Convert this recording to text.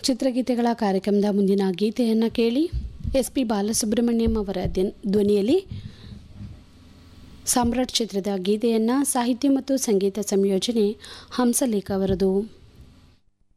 ಚಿತ್ರಗೀತೆಗಳ ಕಾರ್ಯಕ್ರಮದ ಮುಂದಿನ ಗೀತೆಯನ್ನು ಕೇಳಿ. SP ಬಾಲಸುಬ್ರಹ್ಮಣ್ಯಂ ಅವರ ಧ್ವನಿಯಲ್ಲಿ ಸಾಮ್ರಾಟ್ ಚಿತ್ರದ ಗೀತೆಯನ್ನು ಸಾಹಿತ್ಯ ಮತ್ತು ಸಂಗೀತ ಸಂಯೋಜನೆ ಹಂಸಲೇಖ ಅವರದು.